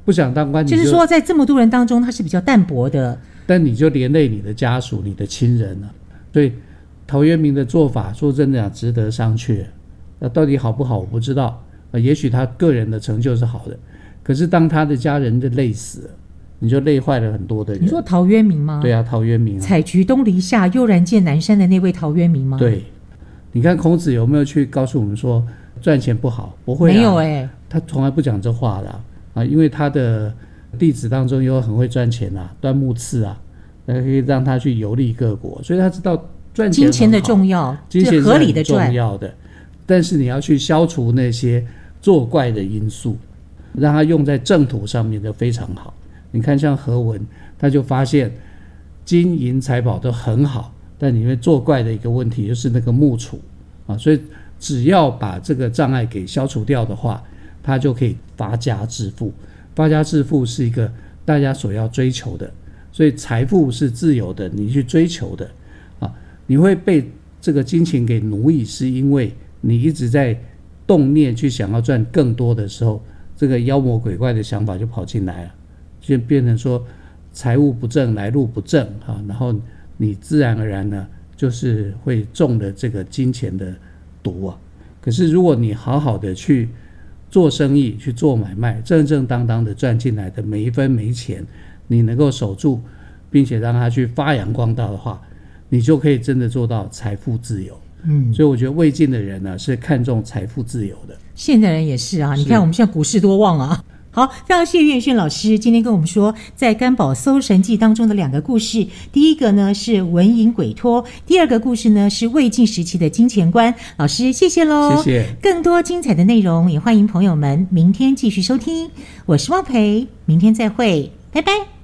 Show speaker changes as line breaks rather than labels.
不想当官，
就是说在这么多人当中他是比较淡薄的，
但你就连累你的家属你的亲人了。所以陶渊明的做法说真的讲值得商榷，那到底好不好我不知道，也许他个人的成就是好的，可是当他的家人就累死了，你就累坏了很多的人。
你说陶渊明吗？
对啊，陶渊明
采菊东篱下，悠然见南山的那位陶渊明吗？
对，你看孔子有没有去告诉我们说赚钱不好？不会啊，
没有
他从来不讲这话的因为他的弟子当中有很会赚钱端木赐可以让他去游历各国，所以他知道赚钱
金钱的重要，
金钱是
合理的赚
重要的，但是你要去消除那些作怪的因素，让它用在正途上面就非常好。你看像何文，他就发现金银财宝都很好，但里面作怪的一个问题就是那个木杵所以只要把这个障碍给消除掉的话，他就可以发家致富。发家致富是一个大家所要追求的，所以财富是自由的，你去追求的你会被这个金钱给奴役，是因为你一直在动念去想要赚更多的时候，这个妖魔鬼怪的想法就跑进来了，就变成说财务不正来路不正然后你自然而然呢就是会中了这个金钱的毒可是如果你好好的去做生意去做买卖，正正当当的赚进来的每一分每一钱你能够守住，并且让它去发扬光大的话，你就可以真的做到财富自由。所以我觉得魏晋的人呢是看重财富自由的，
现代人也是你看我们现在股市多旺好，非常谢谢岳轩老师今天跟我们说在甘宝搜神记当中的2个故事，第一个呢是文银鬼托，第2个故事呢是魏晋时期的金钱观。老师谢谢咯，
谢谢。
更多精彩的内容也欢迎朋友们明天继续收听，我是汪培，明天再会，拜拜。